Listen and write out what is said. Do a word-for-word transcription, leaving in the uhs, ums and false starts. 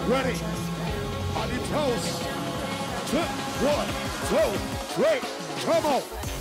Ready? On your toes. Two, one, two, three. Come on.